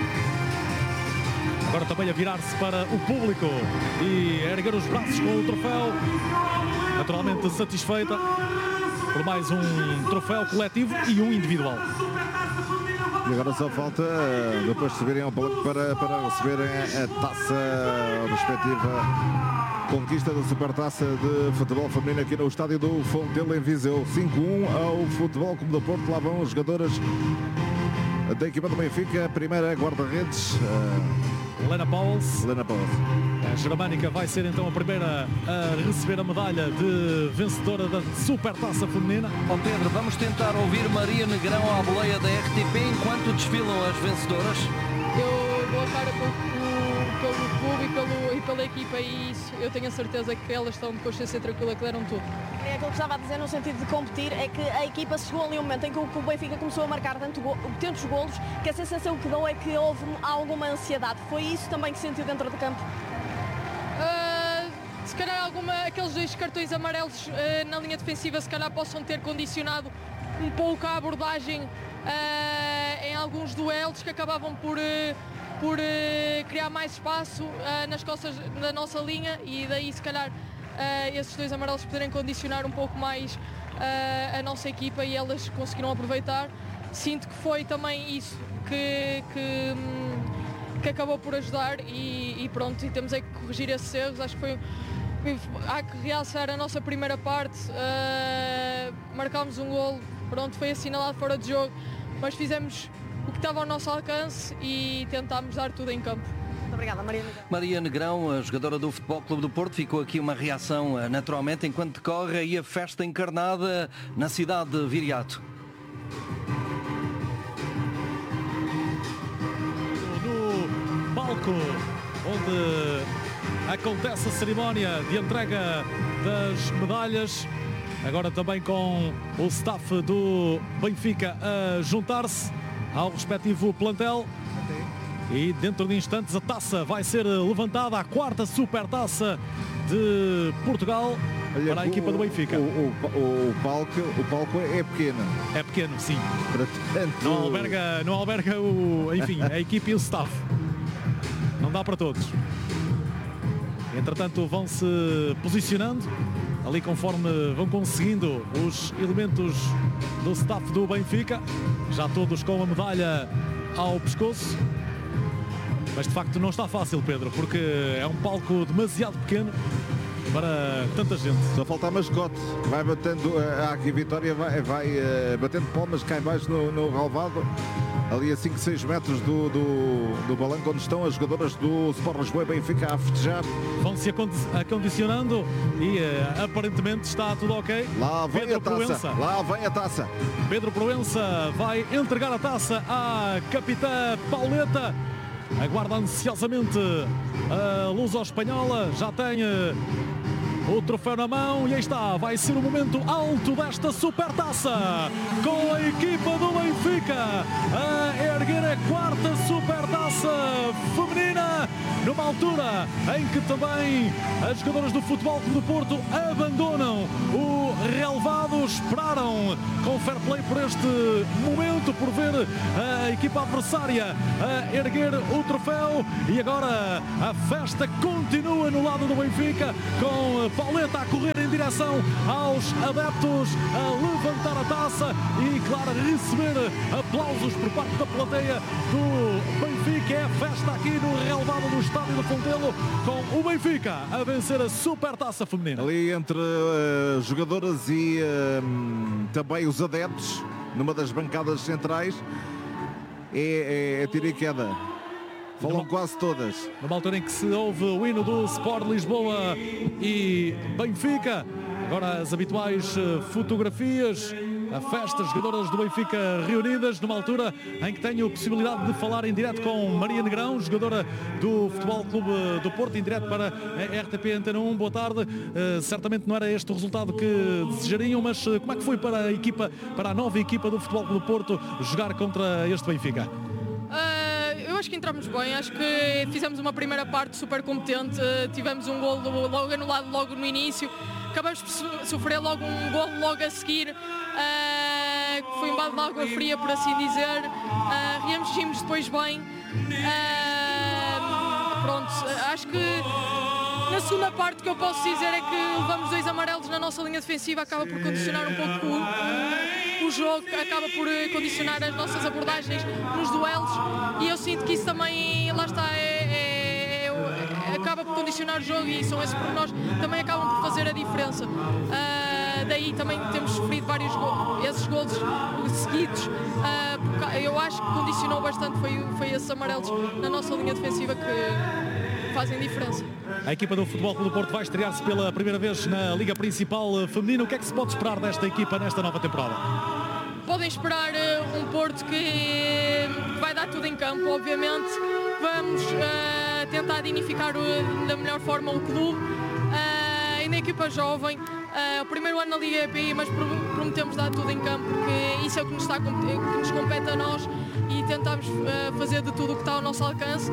Agora também a virar-se para o público e a erguer os braços com o troféu, naturalmente satisfeita por mais um troféu coletivo e um individual. E agora só falta depois subirem ao palco para, para receberem a taça, a respectiva conquista da Supertaça de futebol feminino aqui no estádio do Fontelo em Viseu. cinco a um ao Futebol Clube do Porto. Lá vão os jogadores da equipa do Benfica. A primeira guarda-redes, Helena Pauls. Helena Pauls. A germânica vai ser então a primeira a receber a medalha de vencedora da Supertaça feminina. Ó Pedro, vamos tentar ouvir Maria Negrão à boleia da R T P enquanto desfilam as vencedoras. Eu dou a cara pelo, pelo clube e, pelo, e pela equipa e isso eu tenho a certeza que elas estão de consciência tranquila que deram tudo. É aquilo que estava a dizer no sentido de competir, é que a equipa chegou ali um momento em que o Benfica começou a marcar tanto go tantos golos que a sensação que dou é que houve alguma ansiedade. Foi isso também que sentiu dentro do campo? Uh, se calhar alguma, aqueles dois cartões amarelos uh, na linha defensiva se calhar possam ter condicionado um pouco a abordagem uh, em alguns duelos que acabavam por, uh, por uh, criar mais espaço uh, nas costas da nossa linha e daí se calhar uh, esses dois amarelos poderem condicionar um pouco mais uh, a nossa equipa e elas conseguiram aproveitar. Sinto que foi também isso que, que um, que acabou por ajudar e, e pronto, e temos é que corrigir esses erros. Acho que foi, foi há que realçar a nossa primeira parte, uh, marcámos um golo, pronto, foi assinalado fora de jogo, mas fizemos o que estava ao nosso alcance e tentámos dar tudo em campo. Muito obrigada, Maria Negrão. Maria Negrão, a jogadora do Futebol Clube do Porto, ficou aqui uma reação naturalmente enquanto decorre aí a festa encarnada na cidade de Viriato. palco onde acontece a cerimónia de entrega das medalhas. Agora também com o staff do Benfica a juntar-se ao respectivo plantel. E dentro de instantes a taça vai ser levantada, a quarta supertaça de Portugal. Olha, para a equipa do Benfica. O, o, o, o, palco, o palco é pequeno. É pequeno, sim. Portanto... Não alberga, não alberga o, enfim, a equipe e o staff. Não dá para todos. Entretanto, vão se posicionando ali conforme vão conseguindo os elementos do staff do Benfica. Já todos com a medalha ao pescoço. Mas de facto não está fácil, Pedro, porque é um palco demasiado pequeno para tanta gente. Só falta a mascote, vai batendo, a aqui Vitória vai, vai uh, batendo palmas cá em baixo no, no relvado, ali a cinco, seis metros do, do, do balanço onde estão as jogadoras do Sport Lisboa e Benfica a festejar. Vão-se acondicionando e uh, aparentemente está tudo ok. Lá vem Pedro a taça, Proença. lá vem a taça. Pedro Proença vai entregar a taça à capitã Pauleta. Aguarda ansiosamente a luso-espanhola, já tem o troféu na mão e aí está, vai ser o momento alto desta supertaça, com a equipa do Benfica a erguer a quarta supertaça feminina, numa altura em que também as jogadoras do Futebol Clube do Porto abandonam o relvado, esperaram com fair play por este momento, por ver a equipa adversária a erguer o troféu e agora a festa continua no lado do Benfica, com Pauleta a correr em direção aos adeptos, a levantar a taça e, claro, receber aplausos por parte da plateia do Benfica. É a festa aqui no relvado do Estádio do Fontelo, com o Benfica a vencer a supertaça feminina. Ali entre uh, jogadoras e uh, também os adeptos, numa das bancadas centrais, é, é, é tiro e queda. Falam numa, quase todas. Numa altura em que se ouve o hino do Sport Lisboa e Benfica, agora as habituais fotografias, a festa, as jogadoras do Benfica reunidas, numa altura em que tenho a possibilidade de falar em direto com Maria Negrão, jogadora do Futebol Clube do Porto, em direto para a R T P Antena um. Boa tarde. Uh, certamente não era este o resultado que desejariam, mas uh, como é que foi para a equipa, para a nova equipa do Futebol Clube do Porto jogar contra este Benfica? Uh, eu acho que entramos bem, acho que fizemos uma primeira parte super competente, uh, tivemos um gol logo anulado logo no início, acabamos por sofrer logo um gol logo a seguir, uh, que foi um balde de água fria, por assim dizer. Uh, reagimos depois bem. Uh, pronto, acho que na segunda parte, o que eu posso dizer é que levamos dois amarelos na nossa linha defensiva, acaba por condicionar um pouco o, o jogo, acaba por condicionar as nossas abordagens nos duelos, e eu sinto que isso também, lá está, é, é, é, acaba por condicionar o jogo, e são esses pormenores que também acabam por fazer a diferença. Uh, daí também temos sofrido vários gols, esses gols seguidos, uh, porque eu acho que condicionou bastante, foi, foi esses amarelos na nossa linha defensiva que fazem diferença. A equipa do Futebol Clube do Porto vai estrear-se pela primeira vez na Liga Principal Feminina. O que é que se pode esperar desta equipa nesta nova temporada? Podem esperar uh, um Porto que vai dar tudo em campo, obviamente. Vamos uh, tentar dignificar uh, da melhor forma o clube. Uh, e na equipa jovem, uh, o primeiro ano na Liga E P I, mas prometemos dar tudo em campo, porque isso é o que nos, está, que nos compete a nós, e tentamos uh, fazer de tudo o que está ao nosso alcance.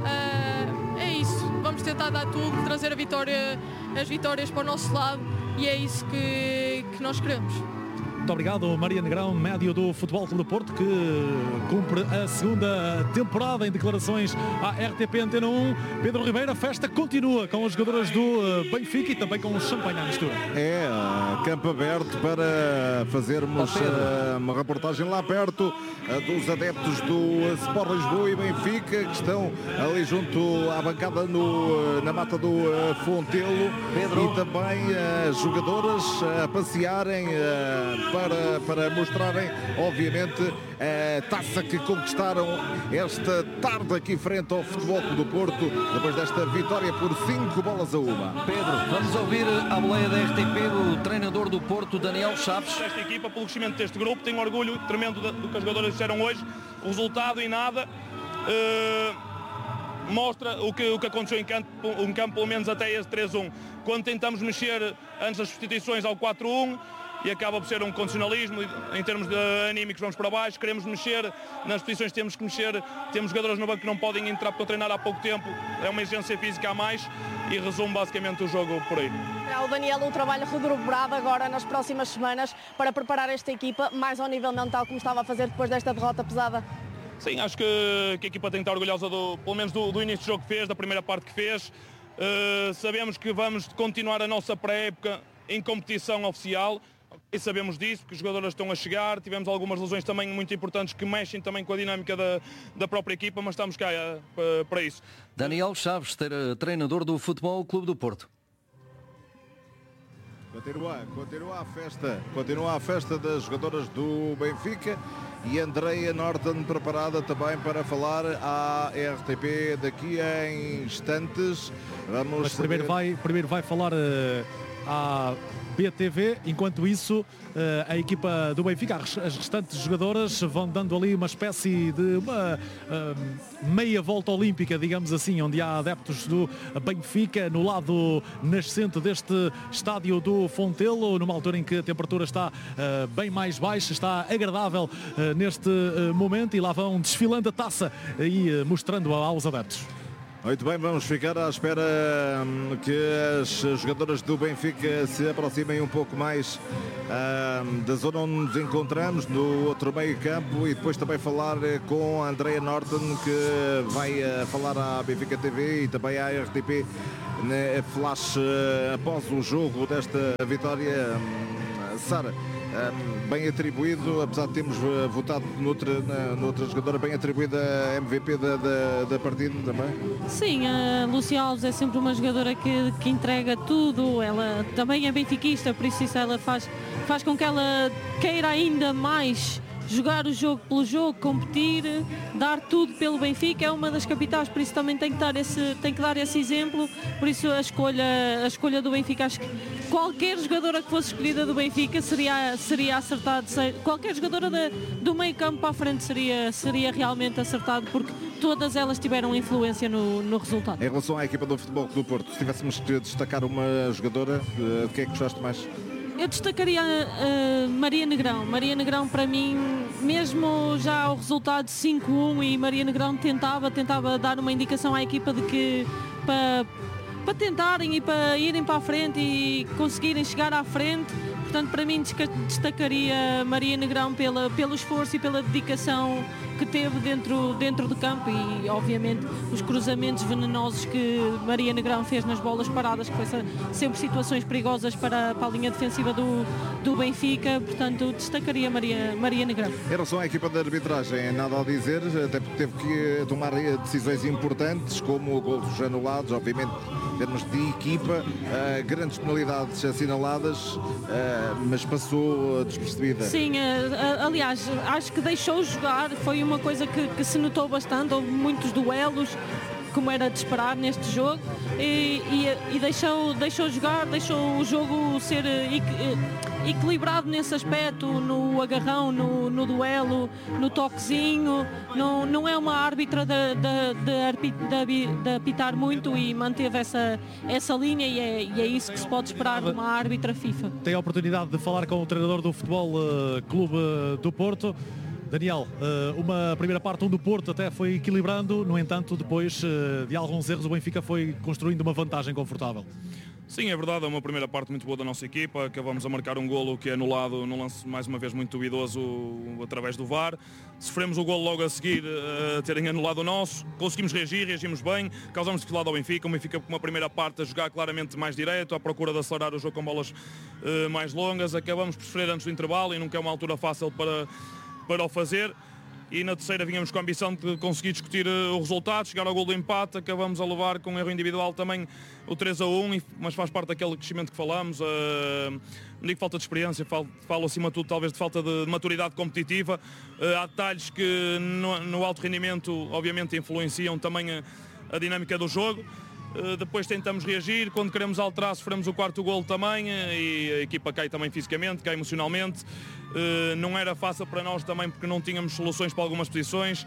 Uh, é isso, vamos tentar dar tudo, trazer a vitória, as vitórias para o nosso lado, e é isso que, que nós queremos. Muito obrigado, Maria Negrão, médio do Futebol Clube do Porto, que cumpre a segunda temporada em declarações à R T P Antena um. Pedro Ribeiro, a festa continua com as jogadoras do Benfica e também com o champanhe à mistura. É, campo aberto para fazermos uh, uma reportagem lá perto uh, dos adeptos do Sport Lisboa e Benfica, que estão ali junto à bancada no, na mata do uh, Fontelo. Pedro. E também as uh, jogadoras a uh, passearem uh, Para, para mostrarem, obviamente, a taça que conquistaram esta tarde aqui frente ao Futebol Clube do Porto, depois desta vitória por cinco bolas a uma. Pedro, vamos ouvir a boleia da R T P do treinador do Porto, Daniel Chaves. Esta equipa, pelo crescimento deste grupo, tenho orgulho tremendo do que as jogadoras disseram hoje, o resultado e nada. Uh... mostra o que, o que aconteceu em campo, em campo, pelo menos até esse três a um. Quando tentamos mexer antes das substituições ao quatro a um, e acaba por ser um condicionalismo, em termos de anímicos vamos para baixo, queremos mexer, nas posições temos que mexer, temos jogadores no banco que não podem entrar para treinar há pouco tempo, é uma exigência física a mais e resume basicamente o jogo por aí. O Daniel, um trabalho redobrado agora nas próximas semanas para preparar esta equipa mais ao nível mental, como estava a fazer depois desta derrota pesada. Sim, acho que, que a equipa tem que estar orgulhosa do, pelo menos do, do início do jogo que fez, da primeira parte que fez. Uh, sabemos que vamos continuar a nossa pré-época em competição oficial. E sabemos disso, porque os jogadores estão a chegar, tivemos algumas lesões também muito importantes que mexem também com a dinâmica da, da própria equipa, mas estamos cá uh, para isso. Daniel Chaves, treinador do Futebol Clube do Porto. Continua, continua a festa, continua a festa das jogadoras do Benfica e Andreia Norton preparada também para falar à R T P daqui a instantes. Vamos Mas primeiro vai, primeiro vai falar uh, à B T V, enquanto isso a equipa do Benfica, as restantes jogadoras vão dando ali uma espécie de uma uh, meia volta olímpica, digamos assim, onde há adeptos do Benfica no lado nascente deste estádio do Fontelo, numa altura em que a temperatura está uh, bem mais baixa, está agradável uh, neste uh, momento, e lá vão desfilando a taça e uh, mostrando aos adeptos. Muito bem, vamos ficar à espera que as jogadoras do Benfica se aproximem um pouco mais uh, da zona onde nos encontramos, no outro meio campo, e depois também falar com a Andreia Norton, que vai uh, falar à Benfica T V e também à R T P, né, flash uh, após o jogo desta vitória. Um, Sara, um, bem atribuído, apesar de termos uh, votado noutra, na, noutra jogadora, bem atribuída a M V P da, da, da partida também? Sim, a Lúcia Alves é sempre uma jogadora que, que entrega tudo, ela também é benfiquista, por isso, isso ela faz, faz com que ela queira ainda mais jogar o jogo pelo jogo, competir, dar tudo pelo Benfica. É uma das capitais, por isso também tem que dar esse, tem que dar esse exemplo. Por isso a escolha, a escolha do Benfica, acho que qualquer jogadora que fosse escolhida do Benfica seria, seria acertado. Qualquer jogadora de, do meio campo para a frente seria, seria realmente acertado, porque todas elas tiveram influência no, no resultado. Em relação à equipa do Futebol Clube do Porto, se tivéssemos que destacar uma jogadora, de que é que gostaste mais? Eu destacaria uh, Maria Negrão. Maria Negrão, para mim, mesmo já ao resultado cinco a um, e Maria Negrão tentava, tentava dar uma indicação à equipa de que para, para tentarem e para irem para a frente e conseguirem chegar à frente. Portanto, para mim, destacaria Maria Negrão pela, pelo esforço e pela dedicação que teve dentro, dentro do campo, e obviamente os cruzamentos venenosos que Maria Negrão fez nas bolas paradas, que foi sempre situações perigosas para, para a linha defensiva do, do Benfica. Portanto, destacaria Maria, Maria Negrão. Em relação à equipa de arbitragem, nada a dizer, até porque teve que tomar decisões importantes, como golos anulados, obviamente em termos de equipa, uh, grandes penalidades assinaladas, uh, mas passou despercebida. Sim, uh, aliás, acho que deixou jogar, foi uma coisa que, que se notou bastante, houve muitos duelos, como era de esperar neste jogo, e, e, e deixou, deixou jogar, deixou o jogo ser equilibrado nesse aspecto, no agarrão, no, no duelo, no toquezinho. Não, não é uma árbitra de, de, de, de, de apitar muito, e manteve essa, essa linha, e é, e é isso que se pode esperar de uma árbitra FIFA. Tem a oportunidade de falar com o treinador do Futebol uh, Clube do Porto. Daniel, uma primeira parte onde o Porto até foi equilibrando, no entanto, depois de alguns erros, o Benfica foi construindo uma vantagem confortável. Sim, é verdade, é uma primeira parte muito boa da nossa equipa. Acabamos a marcar um golo que é anulado num lance mais uma vez muito duvidoso através do V A R. Sofremos o golo logo a seguir a terem anulado o nosso. Conseguimos reagir, reagimos bem, causamos dificuldade ao Benfica. O Benfica com uma primeira parte a jogar claramente mais direto, à procura de acelerar o jogo com bolas uh, mais longas. Acabamos por sofrer antes do intervalo, e nunca é uma altura fácil para... para o fazer, e na terceira vínhamos com a ambição de conseguir discutir o resultado, chegar ao gol do empate. Acabamos a levar com um erro individual também o três a um, mas faz parte daquele crescimento que falamos. Uh, não digo falta de experiência, falo, falo acima de tudo talvez de falta de maturidade competitiva. Uh, há detalhes que no, no alto rendimento obviamente influenciam também a, a dinâmica do jogo. Uh, depois tentamos reagir, quando queremos alterar sofremos o quarto golo também, uh, e a equipa cai também fisicamente, cai emocionalmente. Uh, não era fácil para nós também, porque não tínhamos soluções para algumas posições.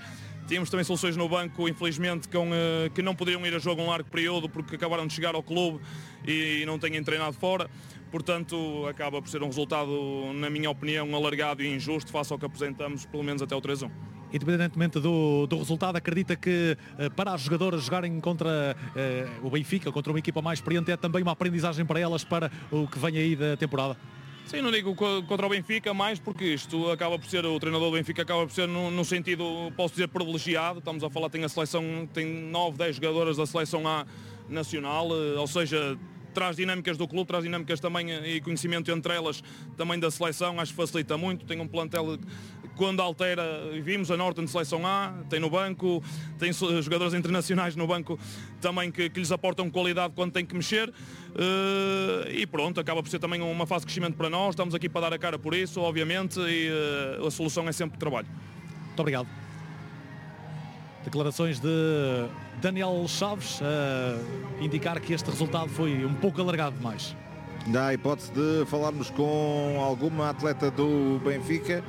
Tínhamos também soluções no banco, infelizmente, com, uh, que não poderiam ir a jogo um largo período porque acabaram de chegar ao clube e não têm treinado fora. Portanto, acaba por ser um resultado, na minha opinião, alargado e injusto face ao que apresentamos, pelo menos até o três a um. Independentemente do, do resultado, acredita que uh, para as jogadoras jogarem contra uh, o Benfica, contra uma equipa mais experiente, é também uma aprendizagem para elas para o que vem aí da temporada? Sim, não digo contra o Benfica, mais porque isto acaba por ser, o treinador do Benfica acaba por ser no, no sentido, posso dizer, privilegiado. Estamos a falar, tem a seleção, tem nove, dez jogadoras da seleção A nacional, ou seja, traz dinâmicas do clube, traz dinâmicas também e conhecimento entre elas também da seleção, acho que facilita muito. Tem um plantel, quando altera, vimos a Norton de seleção A, tem no banco, tem jogadores internacionais no banco também que, que lhes aportam qualidade quando tem que mexer, uh, e pronto, acaba por ser também uma fase de crescimento para nós. Estamos aqui para dar a cara por isso, obviamente, e uh, a solução é sempre trabalho. Muito obrigado. Declarações de Daniel Chaves a indicar que este resultado foi um pouco alargado demais. Dá a hipótese de falarmos com alguma atleta do Benfica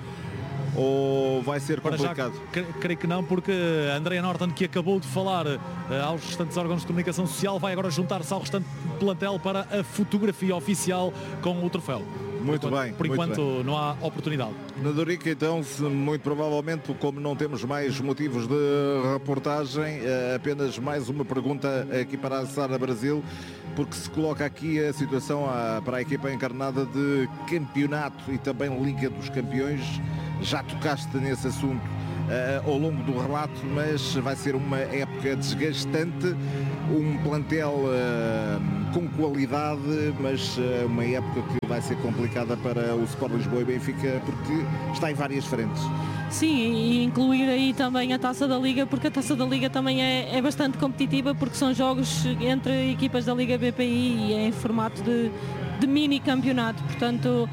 ou vai ser complicado? Para já, creio que não, porque a Andrea Norton, que acabou de falar uh, aos restantes órgãos de comunicação social, vai agora juntar-se ao restante plantel para a fotografia oficial com o troféu. Muito por enquanto, bem. Por muito enquanto bem. Não há oportunidade. Na Dorica, então, muito provavelmente, como não temos mais motivos de reportagem, apenas mais uma pergunta aqui para a Sara Brasil, porque se coloca aqui a situação para a equipa encarnada de campeonato e também Liga dos Campeões. Já tocaste nesse assunto uh, ao longo do relato, mas vai ser uma época desgastante, um plantel uh, com qualidade, mas uh, uma época que vai ser complicada para o Sport Lisboa e Benfica, porque está em várias frentes. Sim, e incluir aí também a Taça da Liga, porque a Taça da Liga também é, é bastante competitiva, porque são jogos entre equipas da Liga B P I e é em formato de, de mini campeonato, portanto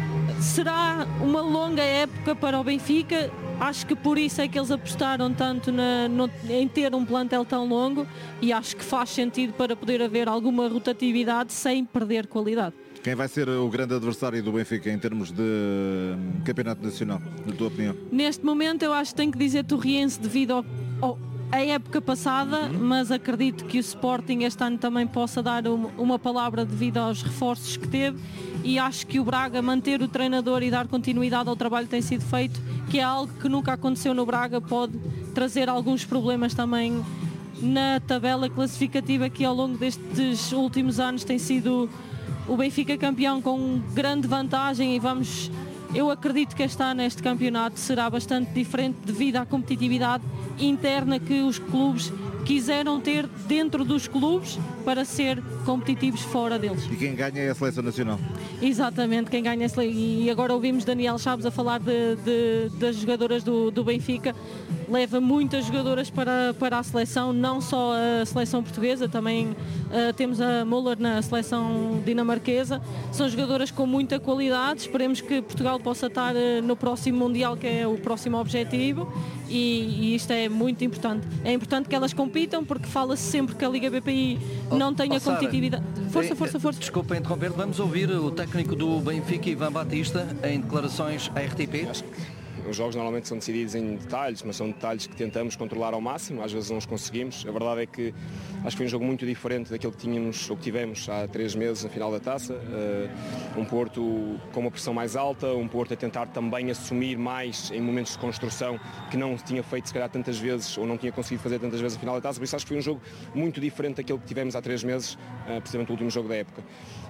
será uma longa época para o Benfica. Acho que por isso é que eles apostaram tanto na, no, em ter um plantel tão longo, e acho que faz sentido para poder haver alguma rotatividade sem perder qualidade. Quem vai ser o grande adversário do Benfica em termos de campeonato nacional, na tua opinião? Neste momento eu acho que tenho que dizer Torriense devido ao, ao, à época passada, uhum. mas acredito que o Sporting este ano também possa dar uma, uma palavra devido aos reforços que teve, e acho que o Braga, manter o treinador e dar continuidade ao trabalho que tem sido feito, que é algo que nunca aconteceu no Braga, pode trazer alguns problemas também na tabela classificativa, que ao longo destes últimos anos tem sido o Benfica campeão com grande vantagem, e vamos, eu acredito que este ano este campeonato será bastante diferente devido à competitividade interna que os clubes quiseram ter dentro dos clubes para ser competitivos fora deles. E quem ganha é a Seleção Nacional. Exatamente, quem ganha é a seleção. E agora ouvimos Daniel Chaves a falar de, de, das jogadoras do, do Benfica. Leva muitas jogadoras para, para a seleção, não só a seleção portuguesa, também uh, temos a Müller na seleção dinamarquesa. São jogadoras com muita qualidade. Esperemos que Portugal possa estar uh, no próximo Mundial, que é o próximo objetivo, e, e isto é muito importante. É importante que elas compitam, porque fala-se sempre que a Liga B P I não oh, tem a oh, competitividade. Sara, força, força, força. Desculpa interromper, vamos ouvir o técnico do Benfica, Ivan Batista, em declarações à R T P. Acho que os jogos normalmente são decididos em detalhes, mas são detalhes que tentamos controlar ao máximo, às vezes não os conseguimos. A verdade é que acho que foi um jogo muito diferente daquele que tínhamos ou que tivemos há três meses na final da Taça. Uh, um Porto com uma pressão mais alta, um Porto a tentar também assumir mais em momentos de construção que não tinha feito se calhar tantas vezes, ou não tinha conseguido fazer tantas vezes na final da Taça. Por isso acho que foi um jogo muito diferente daquele que tivemos há três meses, uh, precisamente o último jogo da época.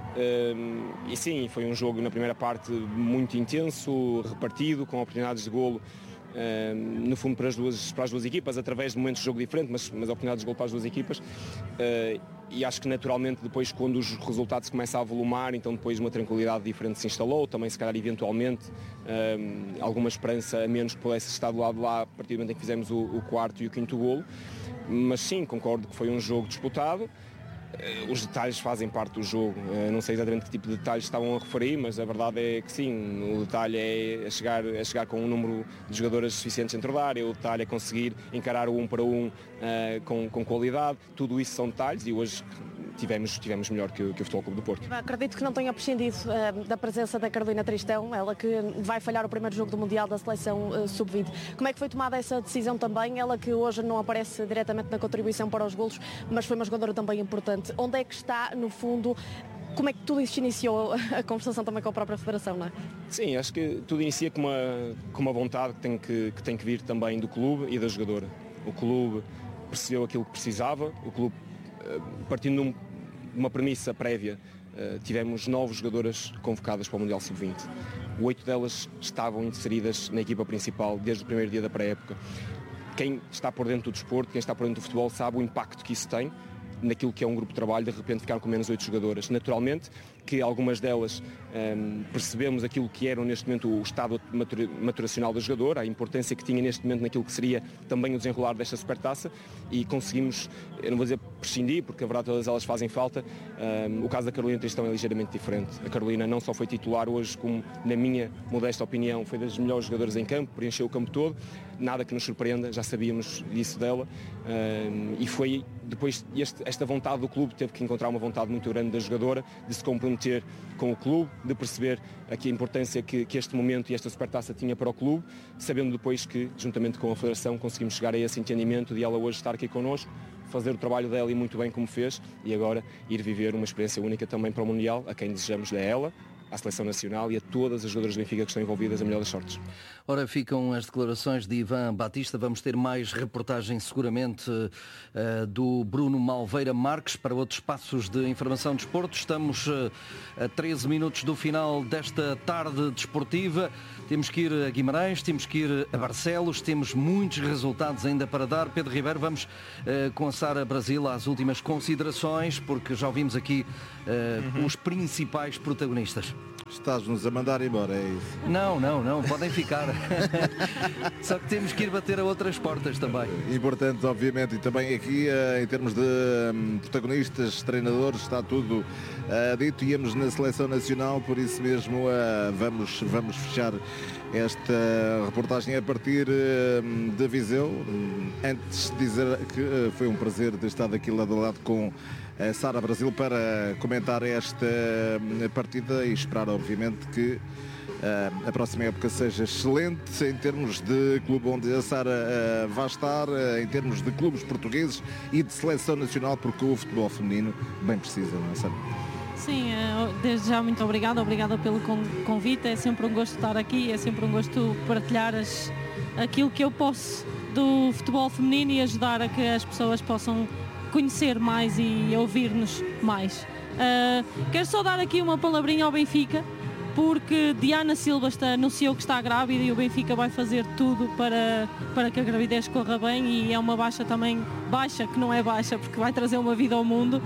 Uh, e sim, foi um jogo na primeira parte muito intenso, repartido, com oportunidades de golo, uh, no fundo para as, duas, para as duas equipas, através de momentos de jogo diferente, mas, mas oportunidades de golo para as duas equipas. Uh, e acho que naturalmente depois, quando os resultados começam a avolumar, então depois uma tranquilidade diferente se instalou, também se calhar eventualmente uh, alguma esperança a menos que pudesse estar do lado de lá a partir do momento em que fizemos o, o quarto e o quinto golo. Mas sim, concordo que foi um jogo disputado. Os detalhes fazem parte do jogo, não sei exatamente que tipo de detalhes estavam a referir, mas a verdade é que sim, o detalhe é chegar, é chegar com um número de jogadoras suficientes dentro da área, o detalhe é conseguir encarar o um para um uh, com, com qualidade, tudo isso são detalhes, e hoje tivemos, tivemos melhor que, que o Futebol Clube do Porto. Acredito que não tenha prescindido uh, da presença da Carolina Tristão, ela que vai falhar o primeiro jogo do Mundial da seleção uh, sub vinte. Como é que foi tomada essa decisão também? Ela que hoje não aparece diretamente na contribuição para os golos, mas foi uma jogadora também importante. Onde é que está, no fundo, como é que tudo isto iniciou a conversação também com a própria Federação, não é? Sim, acho que tudo inicia com uma, com uma vontade que tem que, que tem que vir também do clube e da jogadora. O clube percebeu aquilo que precisava, o clube, partindo de uma premissa prévia, tivemos nove jogadoras convocadas para o Mundial sub vinte. Oito delas estavam inseridas na equipa principal desde o primeiro dia da pré-época. Quem está por dentro do desporto, quem está por dentro do futebol, sabe o impacto que isso tem naquilo que é um grupo de trabalho, de repente ficar com menos oito jogadoras. Naturalmente que algumas delas um, percebemos aquilo que era neste momento o estado maturacional da jogadora, a importância que tinha neste momento naquilo que seria também o desenrolar desta supertaça, e conseguimos, eu não vou dizer prescindir, porque a verdade todas elas fazem falta. Um, o caso da Carolina Tristão é ligeiramente diferente. A Carolina não só foi titular hoje, como na minha modesta opinião foi das melhores jogadoras em campo, preencheu o campo todo, nada que nos surpreenda, já sabíamos disso dela, um, e foi depois este, esta vontade do clube, teve que encontrar uma vontade muito grande da jogadora de se comprometer com o clube, de perceber aqui a importância que, que este momento e esta supertaça tinha para o clube, sabendo depois que, juntamente com a Federação, conseguimos chegar a esse entendimento de ela hoje estar aqui connosco, fazer o trabalho dela e muito bem como fez, e agora ir viver uma experiência única também para o Mundial, a quem desejamos a ela, à Seleção Nacional e a todas as jogadoras do Benfica que estão envolvidas, a melhor das sortes. Ora, ficam as declarações de Ivan Batista. Vamos ter mais reportagem seguramente uh, do Bruno Malveira Marques para outros espaços de informação de desporto. Estamos uh, a treze minutos do final desta tarde desportiva. Temos que ir a Guimarães, temos que ir a Barcelos, temos muitos resultados ainda para dar. Pedro Ribeiro, vamos uh, com a Sara Brasil às últimas considerações, porque já ouvimos aqui uh, uhum. os principais protagonistas. Estás-nos a mandar embora, é isso? Não, não, não, podem ficar. Só que temos que ir bater a outras portas também. Importante, obviamente, e também aqui em termos de protagonistas, treinadores, está tudo uh, dito. Íamos na Seleção Nacional, por isso mesmo uh, vamos, vamos fechar esta reportagem a partir uh, de Viseu. Antes de dizer que uh, foi um prazer ter estado aqui lado a lado com a Sara Brasil para comentar esta partida e esperar, obviamente, que uh, a próxima época seja excelente em termos de clube onde a Sara uh, vai estar, uh, em termos de clubes portugueses e de seleção nacional, porque o futebol feminino bem precisa, não é, Sara? Sim, desde já muito obrigada, obrigada pelo convite, é sempre um gosto estar aqui, é sempre um gosto partilhar as, aquilo que eu posso do futebol feminino e ajudar a que as pessoas possam conhecer mais e ouvir-nos mais. Uh, quero só dar aqui uma palavrinha ao Benfica, porque Diana Silva está, anunciou que está grávida e o Benfica vai fazer tudo para, para que a gravidez corra bem, e é uma baixa também, baixa, que não é baixa, porque vai trazer uma vida ao mundo.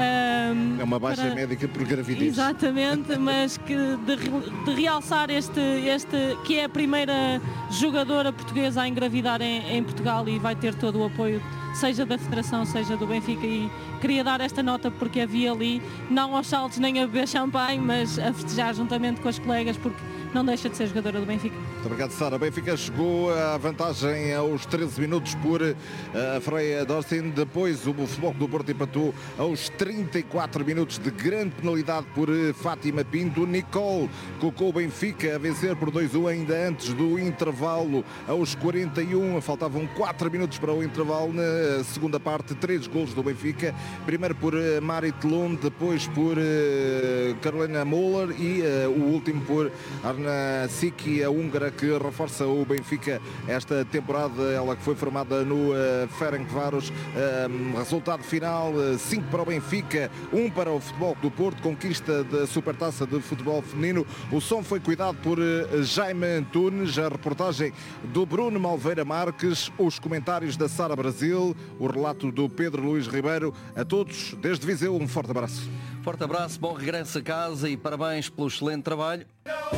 Uh, é uma baixa para... médica por gravidez. Exatamente, mas que de, de realçar este, este, que é a primeira jogadora portuguesa a engravidar em, em Portugal, e vai ter todo o apoio, seja da Federação, seja do Benfica, e queria dar esta nota porque havia ali, não aos saltos nem a beber champanhe, mas a festejar juntamente com as colegas, porque não deixa de ser jogadora do Benfica. Muito obrigado, Sara. Benfica chegou à vantagem aos treze minutos por uh, Freia Dorsin. Depois o Futebol do Porto empatou aos trinta e quatro minutos de grande penalidade por uh, Fátima Pinto. Nicole colocou o Benfica a vencer por dois a um ainda antes do intervalo aos quarenta e um. Faltavam quatro minutos para o intervalo. Na segunda parte, três golos do Benfica. Primeiro por uh, Marit Lund, depois por uh, Carolina Moller e uh, o último por Arna Siki, a húngara, que reforça o Benfica esta temporada, ela que foi formada no uh, Ferencváros. Uh, resultado final, cinco uh, para o Benfica, um para o Futebol do Porto, conquista da Supertaça de Futebol Feminino. O som foi cuidado por uh, Jaime Antunes, a reportagem do Bruno Malveira Marques, os comentários da Sara Brasil, o relato do Pedro Luís Ribeiro. A todos, desde Viseu, um forte abraço. Forte abraço, bom regresso a casa e parabéns pelo excelente trabalho.